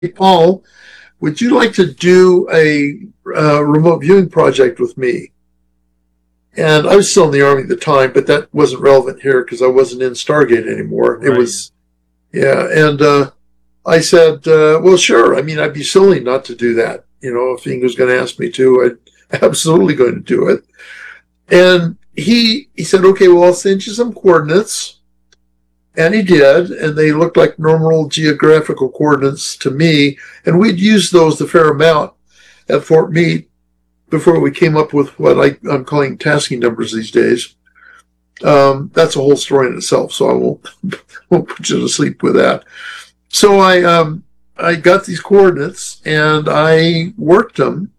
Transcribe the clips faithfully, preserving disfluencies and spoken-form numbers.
Paul, would you like to do a uh, remote viewing project with me? And I was still in the Army at the time, but that wasn't relevant here because I wasn't in Stargate anymore. It Right. was, yeah. And uh, I said, uh, well, sure. I mean, I'd be silly not to do that. You know, if Inga's going to ask me to, I'd absolutely going to do it. And he he said, okay, well, I'll send you some coordinates. And he did, and they looked like normal geographical coordinates to me. And we'd used those a fair amount at Fort Meade before we came up with what I, I'm calling tasking numbers these days. Um, that's a whole story in itself, so I won't, won't put you to sleep with that. So I um, I got these coordinates, and I worked them,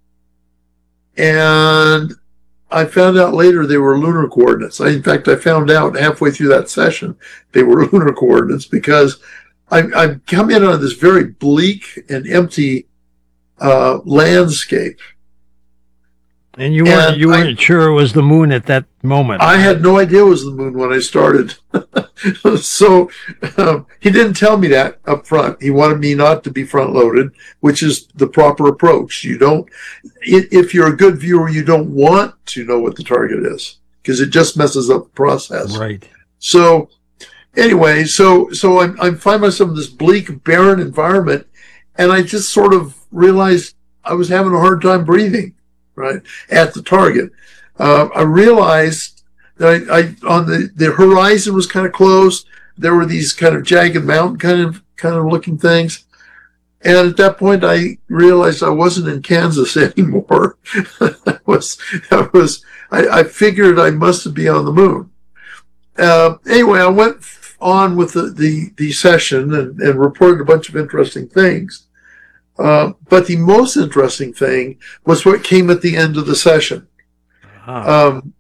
and I found out later they were lunar coordinates. I, in fact, I found out halfway through that session they were lunar coordinates because I, I've come in on this very bleak and empty uh, landscape. And you weren't And you I- weren't sure it was the moon at that moment. I had no idea it was the moon when I started. so um, he didn't tell me that up front. He wanted me not to be front loaded, which is the proper approach. You don't, if you're a good viewer, you don't want to know what the target is because it just messes up the process. Right. So anyway, so so I'm I'm finding myself in this bleak, barren environment, and I just sort of realized I was having a hard time breathing, right, at the target. Uh, I realized that I, I on the the horizon was kind of close. There were these kind of jagged mountain kind of kind of looking things, and at that point I realized I wasn't in Kansas anymore. I was I was I, I figured I must be on the moon. Uh, anyway, I went on with the, the, the session and, and reported a bunch of interesting things. Uh, but the most interesting thing was what came at the end of the session. Uh-huh. Um,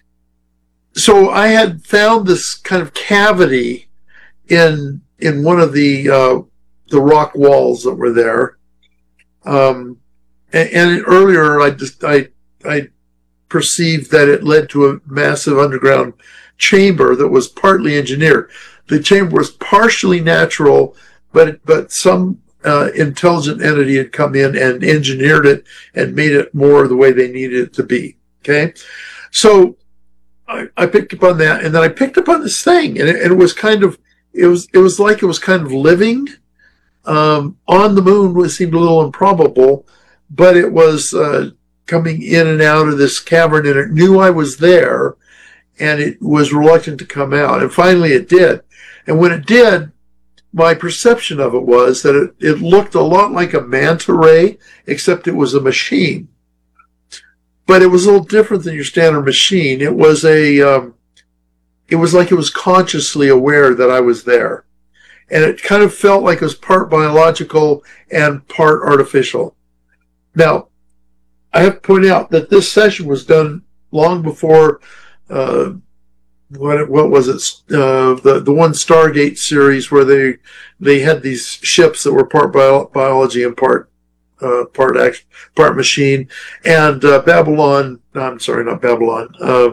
so I had found this kind of cavity in in one of the uh, the rock walls that were there. Um, and, and earlier, I just I I perceived that it led to a massive underground chamber that was partly engineered. The chamber was partially natural, but but some uh, intelligent entity had come in and engineered it and made it more the way they needed it to be. Okay, so I, I picked up on that, and then I picked up on this thing, and it, and it was kind of it was it was like it was kind of living um, on the moon. It seemed a little improbable, but it was uh, coming in and out of this cavern, and it knew I was there. And it was reluctant to come out. And finally it did. And when it did, my perception of it was that it, it looked a lot like a manta ray, except it was a machine. But it was a little different than your standard machine. It was a, um, it was like it was consciously aware that I was there. And it kind of felt like it was part biological and part artificial. Now, I have to point out that this session was done long before Uh, what what was it? Uh, the the one Stargate series where they they had these ships that were part bio, biology and part uh, part action, part machine, and uh, Babylon. I'm sorry, not Babylon. Uh,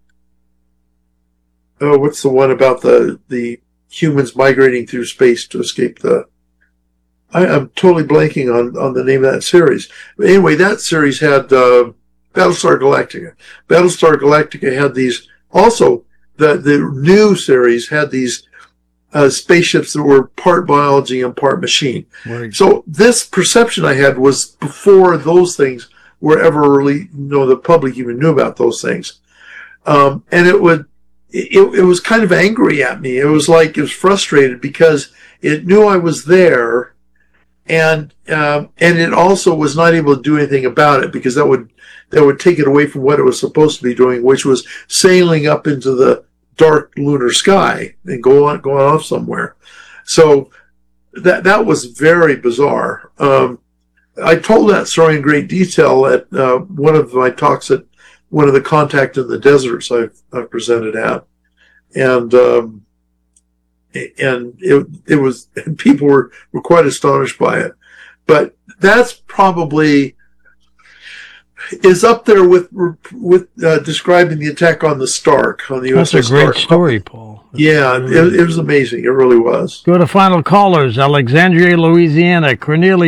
oh, what's the one about the the humans migrating through space to escape the? I, I'm totally blanking on on the name of that series. But anyway, that series had. Uh, Battlestar Galactica. Battlestar Galactica had these, also, the, the new series had these uh, spaceships that were part biology and part machine. Right. So this perception I had was before those things were ever really, you know, the public even knew about those things. Um, and it would, it, it was kind of angry at me. It was like, it was frustrated because it knew I was there, and, um, and it also was not able to do anything about it because that would, that would take it away from what it was supposed to be doing, which was sailing up into the dark lunar sky and go on, going off somewhere. So that that was very bizarre. Um, I told that story in great detail at uh, one of my talks at one of the Contact in the Deserts I've, I've presented at, and um, and it it was and people were were quite astonished by it. But that's probably is up there with with uh, describing the attack on the Stark on the That's U S a S great Stark. story, Paul. That's Yeah, really- it, it was amazing. It really was. Go to final callers. Alexandria, Louisiana. Cornelia.